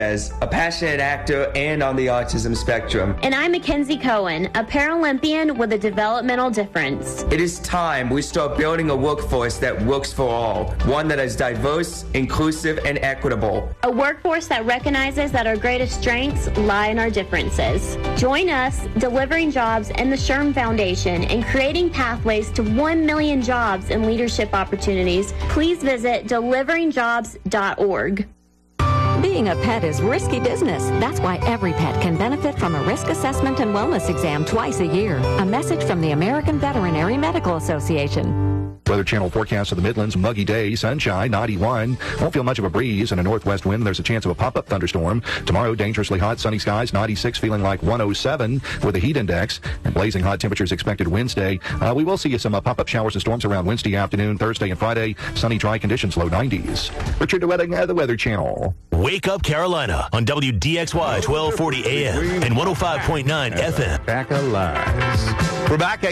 As a passionate actor and on the autism spectrum. And I'm Mackenzie Cohen, a Paralympian with a developmental difference. It is time we start building a workforce that works for all, one that is diverse, inclusive, and equitable. A workforce that recognizes that our greatest strengths lie in our differences. Join us, Delivering Jobs and the SHRM Foundation, in creating pathways to 1 million jobs and leadership opportunities. Please visit deliveringjobs.org. Being a pet is risky business. That's why every pet can benefit from a risk assessment and wellness exam twice a year. A message from the American Veterinary Medical Association. Weather Channel forecast of the Midlands, muggy day, sunshine, 91. Won't feel much of a breeze and a northwest wind. There's a chance of a pop-up thunderstorm. Tomorrow, dangerously hot, sunny skies, 96, feeling like 107 with a heat index. And blazing hot temperatures expected Wednesday. We will see some pop-up showers and storms around Wednesday afternoon, Thursday and Friday. Sunny, dry conditions, low 90s. Richard DeWetting, the Weather Channel. Wake Up Carolina on WDXY 1240 AM and 105.9 FM. Pack of lies. We're back,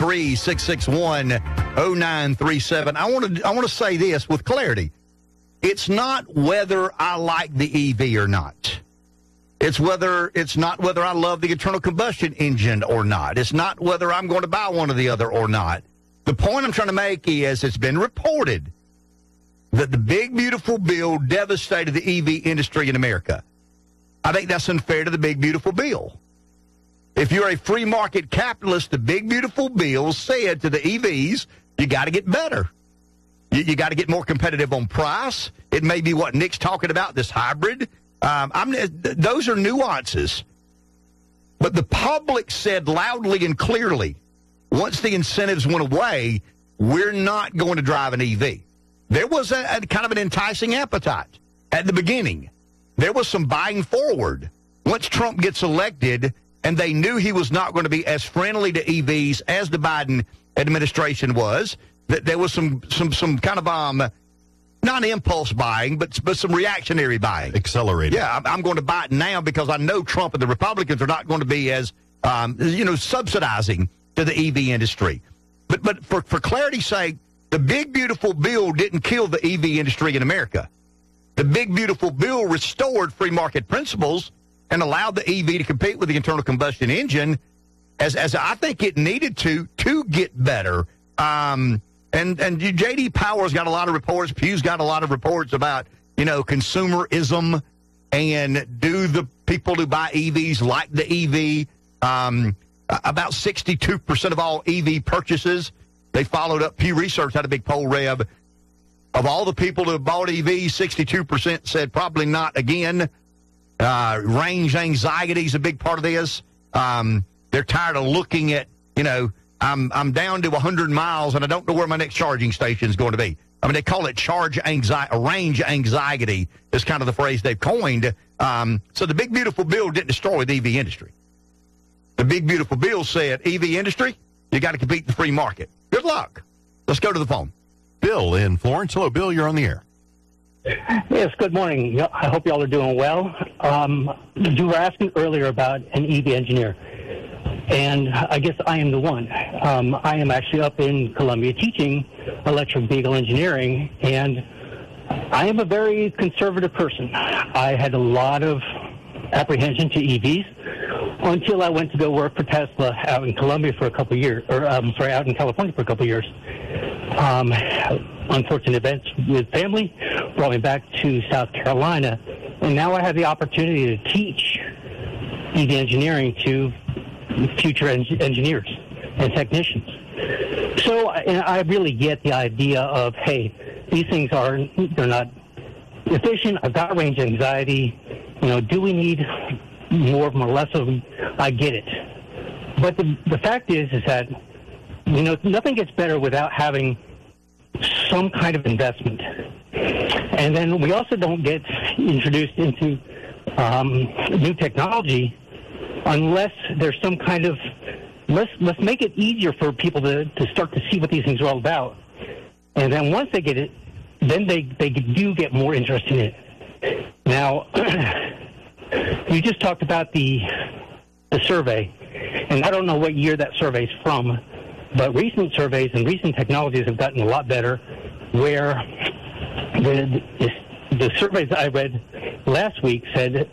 843-661-0937. I want to say this with clarity. It's not whether I like the EV or not. It's not whether I love the internal combustion engine or not. It's not whether I'm going to buy one or the other or not. The point I'm trying to make is it's been reported that the big, beautiful bill devastated the EV industry in America. I think that's unfair to the big, beautiful bill. If you're a free market capitalist, the big, beautiful bill said to the EVs, you got to get better. You got to get more competitive on price. It may be what Nick's talking about, this hybrid. Those are nuances. But the public said loudly and clearly, once the incentives went away, we're not going to drive an EV. There was a kind of an enticing appetite at the beginning. There was some buying forward. Once Trump gets elected, and they knew he was not going to be as friendly to EVs as the Biden administration was, that there was some kind of not impulse buying, but some reactionary buying. Accelerated. Yeah, I'm going to buy it now because I know Trump and the Republicans are not going to be as subsidizing to the EV industry. But for clarity's sake, the big beautiful bill didn't kill the EV industry in America. The big beautiful bill restored free market principles and allowed the EV to compete with the internal combustion engine as I think it needed to get better. And J.D. Power's got a lot of reports. Pew's got a lot of reports about, consumerism and do the people who buy EVs like the EV. About 62% of all EV purchases, they followed up. Pew Research had a big poll, Reb. Of all the people who bought EVs, 62% said probably not again. Range anxiety is a big part of this. They're tired of looking at, I'm down to 100 miles and I don't know where my next charging station is going to be. I mean, they call it range anxiety is kind of the phrase they've coined. So the big, beautiful bill didn't destroy the EV industry. The big, beautiful bill said, EV industry, you got to compete in the free market. Good luck. Let's go to the phone. Bill in Florence. Hello, Bill. You're on the air. Yes, good morning. I hope y'all are doing well. You were asking earlier about an EV engineer, and I guess I am the one. I am actually up in Columbia teaching electric vehicle engineering, and I am a very conservative person. I had a lot of apprehension to EVs until I went to go work for Tesla out in Columbia for a couple of years, out in California for a couple of years. Unfortunate events with family brought me back to South Carolina, and now I have the opportunity to teach EV engineering to future engineers and technicians. So I really get the idea of, hey, these things they're not efficient. I've got range anxiety. Do we need more of them or less of them? I get it. But the fact is that, nothing gets better without having some kind of investment. And then we also don't get introduced into new technology unless there's some kind of, let's make it easier for people to start to see what these things are all about. And then once they get it, then they do get more interested in it. Now, you just talked about the survey, and I don't know what year that survey's from, but recent surveys and recent technologies have gotten a lot better where the the surveys I read last week said